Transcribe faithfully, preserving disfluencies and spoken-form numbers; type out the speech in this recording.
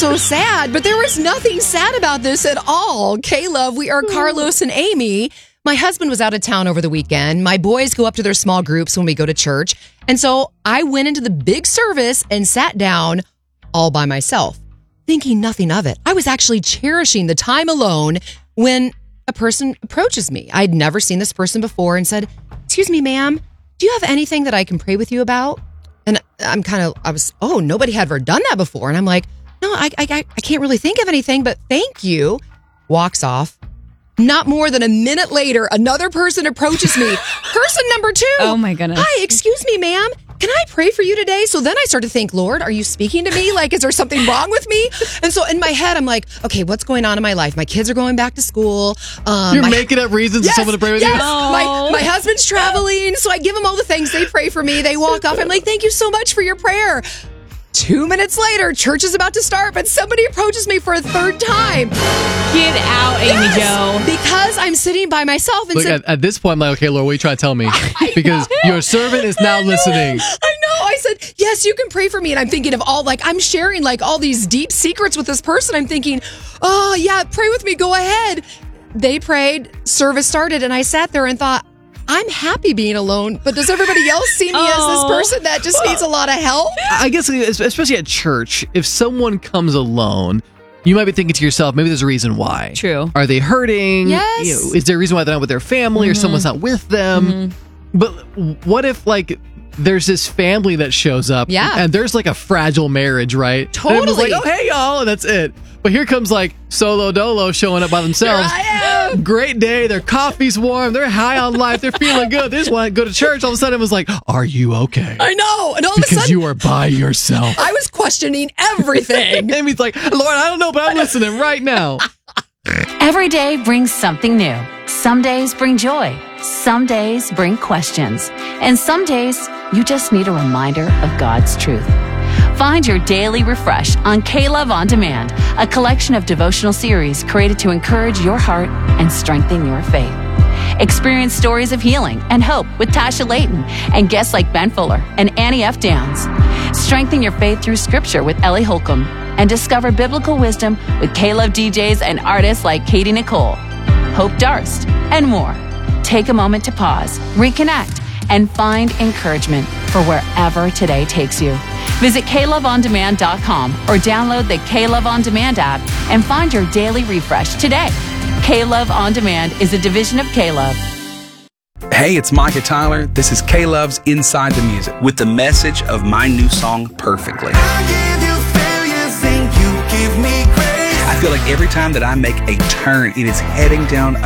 so sad, but there was nothing sad about this at all. K-Love, we are Carlos and Amy. My husband was out of town over the weekend. My boys go up to their small groups when we go to church. And so I went into the big service and sat down all by myself, thinking nothing of it. I was actually cherishing the time alone when a person approaches me. I'd never seen this person before and said, "Excuse me, ma'am, do you have anything that I can pray with you about?" And I'm kind of, I was, oh, nobody had ever done that before. And I'm like, no, I, I, I can't really think of anything, but thank you. Walks off. Not more than a minute later, another person approaches me. Person number two. Oh my goodness. Hi, excuse me, ma'am. Can I pray for you today? So then I start to think, Lord, are you speaking to me? Like, is there something wrong with me? And so in my head, I'm like, okay, what's going on in my life? My kids are going back to school. Um, You're my, making up reasons yes, for someone to pray with yes. you? My, my husband's traveling. So I give them all the things. They pray for me. They walk off. I'm like, thank you so much for your prayer. Two minutes later, church is about to start, but somebody approaches me for a third time. Get out, Amy Yes, Jo. because I'm sitting by myself. And Look, said, at, at this point, I'm like, okay, Lord, what are you trying to tell me? Because your servant is now listening. I know. I said, yes, you can pray for me. And I'm thinking of all, like, I'm sharing, like, all these deep secrets with this person. I'm thinking, oh, yeah, pray with me. Go ahead. They prayed. Service started. And I sat there and thought, I'm happy being alone, but does everybody else see me Oh. as this person that just needs a lot of help? I guess, especially at church, if someone comes alone, you might be thinking to yourself, maybe there's a reason why. True. Are they hurting? Yes. You know, is there a reason why they're not with their family or someone's not with them? Mm-hmm. But what if, like, there's this family that shows up Yeah. and there's like a fragile marriage, right? And Totally. everyone's like, oh, hey, y'all, and that's it. But here comes like Solo Dolo showing up by themselves. Here I am. Great day. Their coffee's warm. They're high on life. They're feeling good. They just want to go to church. All of a sudden, it was like, are you okay? I know. And all of a Because sudden, you are by yourself. I was questioning everything. Amy's like, Lord, I don't know, but I'm listening right now. Every day brings something new. Some days bring joy. Some days bring questions. And some days, you just need a reminder of God's truth. Find your daily refresh on K-Love On Demand, a collection of devotional series created to encourage your heart and strengthen your faith. Experience stories of healing and hope with Tasha Layton and guests like Ben Fuller and Annie F. Downs. Strengthen your faith through Scripture with Ellie Holcomb and discover biblical wisdom with K-Love D Js and artists like Katie Nicole, Hope Darst, and more. Take a moment to pause, reconnect, and find encouragement for wherever today takes you. Visit K Love On Demand dot com or download the K-Love On Demand app and find your daily refresh today. K-Love On Demand is a division of K-Love. Hey, it's Micah Tyler. This is K-Love's Inside the Music with the message of my new song, Perfectly. I give you failures and you give me grace. I feel like every time that I make a turn, it is heading down